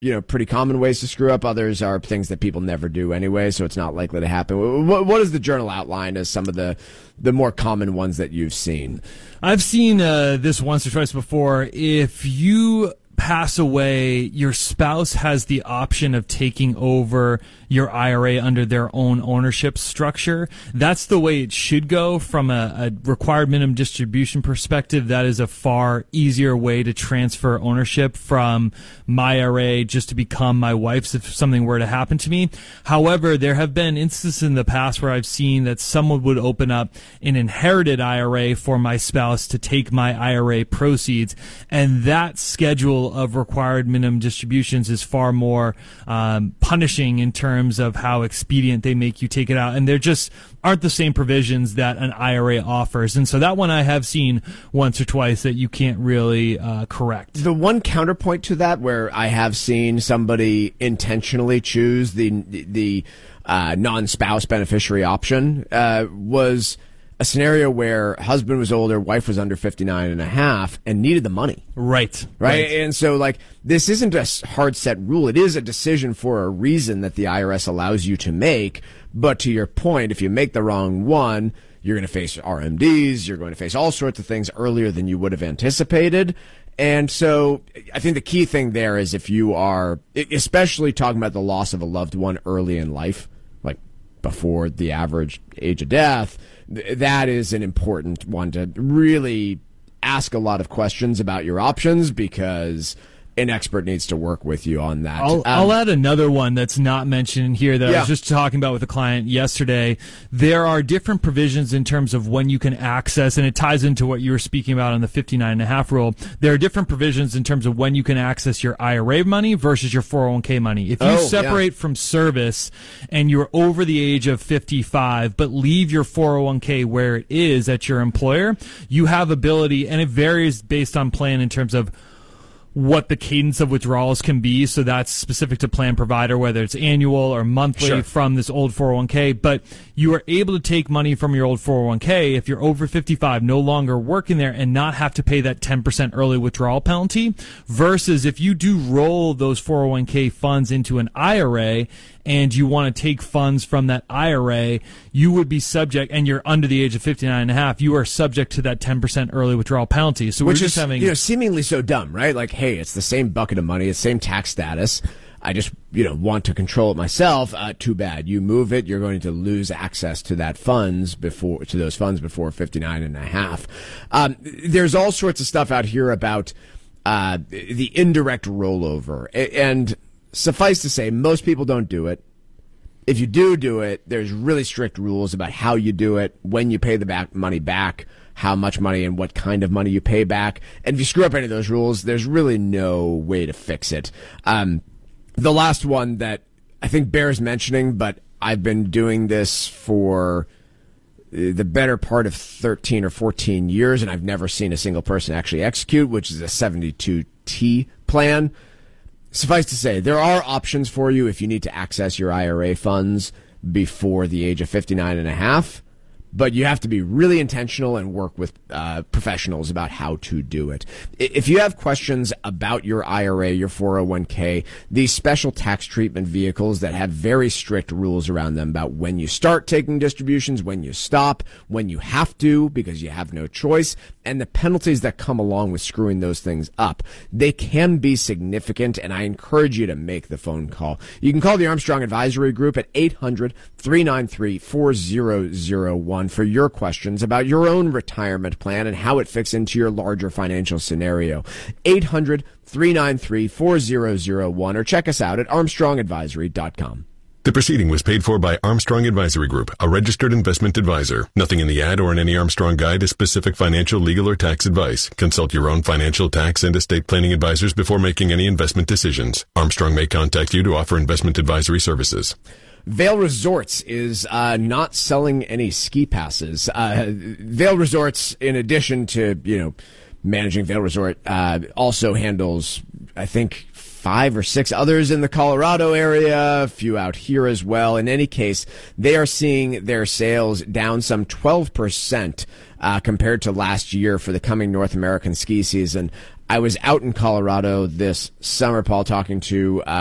pretty common ways to screw up. Others are things that people never do anyway, so it's not likely to happen. What does the journal outline as some of the more common ones that you've seen? I've seen this once or twice before. If you pass away, your spouse has the option of taking over your IRA under their own ownership structure. That's the way it should go from a required minimum distribution perspective. That is a far easier way to transfer ownership from my IRA just to become my wife's if something were to happen to me. However, there have been instances in the past where I've seen that someone would open up an inherited IRA for my spouse to take my IRA proceeds, and that schedule of required minimum distributions is far more punishing in terms of how expedient they make you take it out, and there just aren't the same provisions that an IRA offers. And so that one I have seen once or twice that you can't really correct. The one counterpoint to that where I have seen somebody intentionally choose the non-spouse beneficiary option was a scenario where husband was older, wife was under 59 and a half, and needed the money. Right. And so, this isn't a hard set rule. It is a decision for a reason that the IRS allows you to make. But to your point, if you make the wrong one, you're going to face RMDs, you're going to face all sorts of things earlier than you would have anticipated. And so I think the key thing there is if you are, especially talking about the loss of a loved one early in life, like before the average age of death, that is an important one to really ask a lot of questions about your options, because an expert needs to work with you on that. I'll add another one that's not mentioned in here that I was just talking about with a client yesterday. There are different provisions in terms of when you can access, and it ties into what you were speaking about on the 59.5 rule. There are different provisions in terms of when you can access your IRA money versus your 401k money. If you separate from service and you're over the age of 55 but leave your 401k where it is at your employer, you have ability, and it varies based on plan in terms of what the cadence of withdrawals can be. So that's specific to plan provider, whether it's annual or monthly from this old 401k. But you are able to take money from your old 401k if you're over 55, no longer working there, and not have to pay that 10% early withdrawal penalty, versus if you do roll those 401k funds into an IRA and you want to take funds from that IRA, you would be subject, and you're under the age of 59 and a half, you are subject to that 10% early withdrawal penalty. So which is having, seemingly so dumb, right? Like, hey, it's the same bucket of money, it's the same tax status. I just, want to control it myself. Too bad. You move it, you're going to lose access to those funds before 59 and a half. There's all sorts of stuff out here about the indirect rollover, and suffice to say, most people don't do it. If you do it, there's really strict rules about how you do it, when you pay the money back, how much money and what kind of money you pay back. And if you screw up any of those rules, there's really no way to fix it. The last one that I think bears mentioning, but I've been doing this for the better part of 13 or 14 years, and I've never seen a single person actually execute, which is a 72T plan. Suffice to say, there are options for you if you need to access your IRA funds before the age of 59 and a half, but you have to be really intentional and work with professionals about how to do it. If you have questions about your IRA, your 401k, these special tax treatment vehicles that have very strict rules around them about when you start taking distributions, when you stop, when you have to because you have no choice, and the penalties that come along with screwing those things up, they can be significant, and I encourage you to make the phone call. You can call the Armstrong Advisory Group at 800-393-4001 for your questions about your own retirement plan and how it fits into your larger financial scenario. 800-393-4001, or check us out at armstrongadvisory.com. The proceeding was paid for by Armstrong Advisory Group, a registered investment advisor. Nothing in the ad or in any Armstrong guide is specific financial, legal, or tax advice. Consult your own financial, tax, and estate planning advisors before making any investment decisions. Armstrong may contact you to offer investment advisory services. Vail Resorts is not selling any ski passes. Vail Resorts, in addition to, managing Vail Resort, also handles, I think, 5 or 6 others in the Colorado area, a few out here as well. In any case, they are seeing their sales down some 12% compared to last year for the coming North American ski season. I was out in Colorado this summer, Paul, talking to